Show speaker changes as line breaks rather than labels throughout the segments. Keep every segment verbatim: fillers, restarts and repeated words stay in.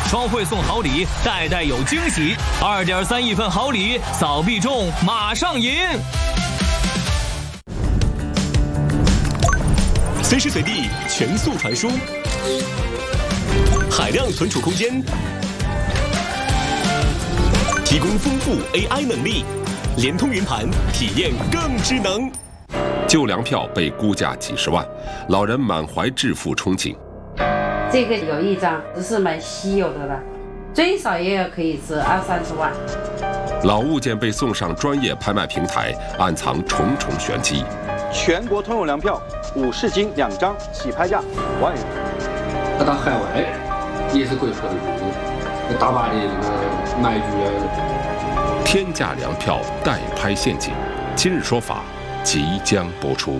双汇送好礼，代代有惊喜。二点三亿份好礼，扫必中，马上赢！
随时随地全速传输，海量存储空间，提供丰富 A I 能力，联通云盘，体验更智能。
旧粮票被估价几十万，老人满怀致富憧憬。
这个有一张，这是蛮稀有的了，最少也有可以值二三十万。
老物件被送上专业拍卖平台，暗藏重重玄机。
全国通用粮票五十斤两张，起拍价五万元。
它到海外也是贵客的主力，大把的这个卖局啊。
天价粮票代拍陷阱，今日说法即将播出。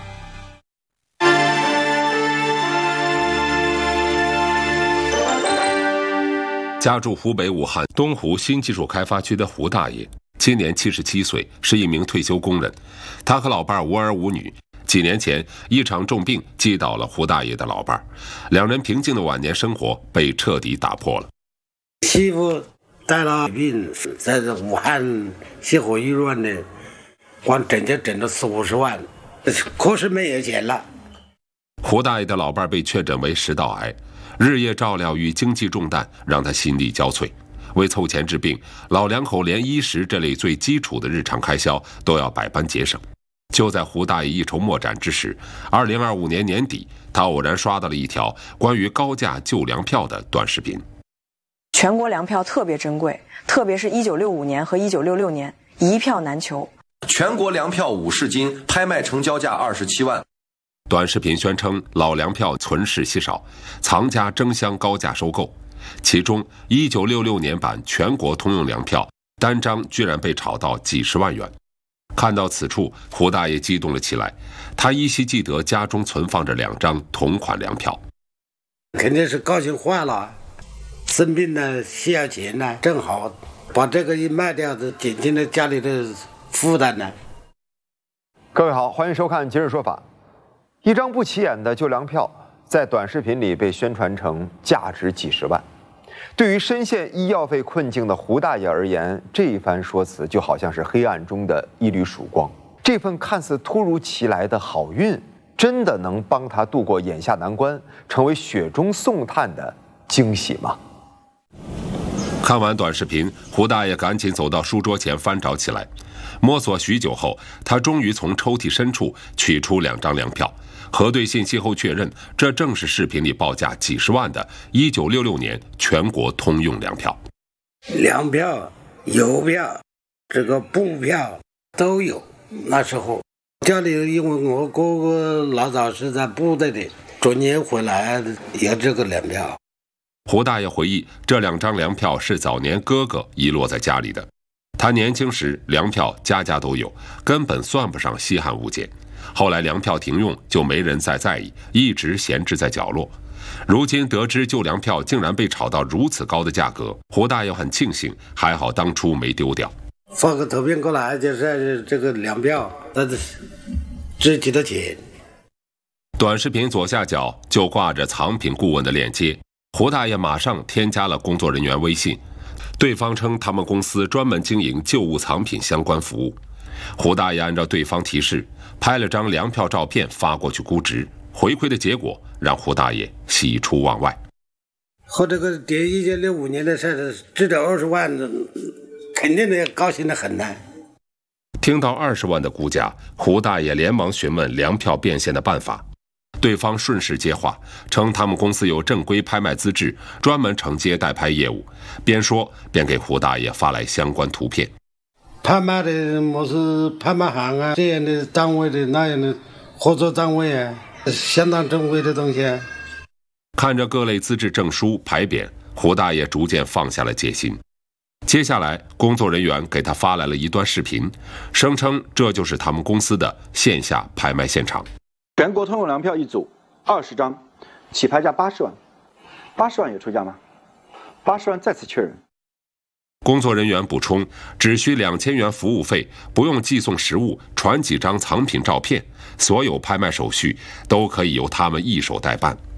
家住湖北武汉东湖新技术开发区的胡大爷，今年七十七岁，是一名退休工人。他和老伴儿无儿无女。几年前，一场重病击倒了胡大爷的老伴儿，两人平静的晚年生活被彻底打破了。
媳妇带了病，在武汉协和医院呢，光整就整了四五十万，可是没有钱了。
胡大爷的老伴儿被确诊为食道癌，日夜照料与经济重担让他心力交瘁。为凑钱治病，老两口连衣食这类最基础的日常开销都要百般节省。就在胡大爷一筹莫展之时，二零二五年年底，他偶然刷到了一条关于高价旧粮票的短视频。
全国粮票特别珍贵，特别是一九六五年和一九六六年，一票难求。
全国粮票五十斤，拍卖成交价二十七万。
短视频宣称老粮票存世稀少，藏家争相高价收购。其中一九六六年版全国通用粮票单张居然被炒到几十万元。看到此处，胡大爷激动了起来，他依稀记得家中存放着两张同款粮票，
肯定是高兴坏了，生病呢需要钱呢，正好把这个一卖掉，减轻了家里的负担呢。
各位好，欢迎收看《今日说法》。一张不起眼的旧粮票在短视频里被宣传成价值几十万。对于深陷医药费困境的胡大爷而言，这一番说辞就好像是黑暗中的一缕曙光。这份看似突如其来的好运，真的能帮他度过眼下难关，成为雪中送炭的惊喜吗？
看完短视频，胡大爷赶紧走到书桌前翻找起来。摸索许久后，他终于从抽屉深处取出两张粮票，核对信息后确认，这正是视频里报价几十万的一九六六年全国通用粮票。
粮票、邮票、这个布票都有。那时候家里因为我哥哥老早是在部队的，转年回来有这个粮票。
胡大爷回忆，这两张粮票是早年哥哥遗落在家里的。他年轻时粮票家家都有，根本算不上稀罕物件。后来粮票停用，就没人再在意，一直闲置在角落。如今得知旧粮票竟然被炒到如此高的价格，胡大爷很庆幸，还好当初没丢掉。
发个图片过来，就是这个粮票，它值几多钱？
短视频左下角就挂着藏品顾问的链接，胡大爷马上添加了工作人员微信。对方称他们公司专门经营旧物藏品相关服务。胡大爷按照对方提示，拍了张粮票照片发过去估值，回馈的结果让胡大爷喜出望外。
和这个叠一九六五年的事，值得二十万，肯定的高兴的很呢。
听到二十万的估价，胡大爷连忙询问粮票变现的办法。对方顺势接话，称他们公司有正规拍卖资质，专门承接代拍业务。边说边给胡大爷发来相关图片。
拍卖的么是拍卖行啊，这样的单位的那样的合作单位啊，相当珍贵的东西啊。
看着各类资质证书牌匾，胡大爷逐渐放下了戒心。接下来，工作人员给他发来了一段视频，声称这就是他们公司的线下拍卖现场。
全国通用粮票一组，二十张，起拍价八十万，八十万有出价吗？八十万再次确认。
工作人员补充，只需两千元服务费，不用寄送实物，传几张藏品照片，所有拍卖手续都可以由他们一手代办。